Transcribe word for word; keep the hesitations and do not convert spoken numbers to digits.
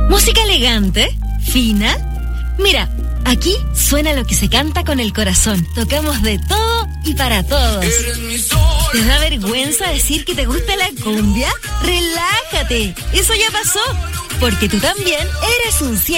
Música elegante, fina. Mira, aquí suena lo que se canta con el corazón. Tocamos de todo y para todos. ¿Te da vergüenza decir que te gusta la cumbia? ¡Relájate! Eso ya pasó, porque tú también eres un cien.